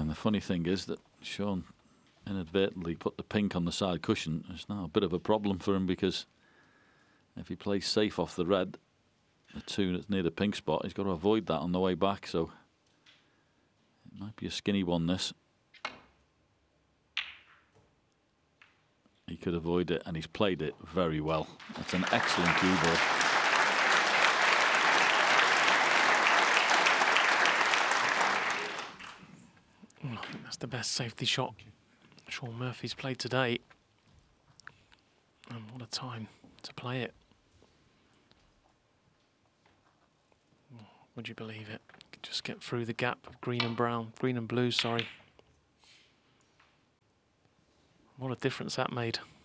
And the funny thing is that Sean inadvertently put the pink on the side cushion. It's now a bit of a problem for him, because if he plays safe off the red, the two that's near the pink spot, he's got to avoid that on the way back. So it might be a skinny one, this. He could avoid it, and he's played it very well. That's an excellent cue ball. I think that's the best safety shot Shaun Murphy's played today. And what a time to play it. Would you believe it? Could just get through the gap of green and brown, green and blue, sorry. What a difference that made.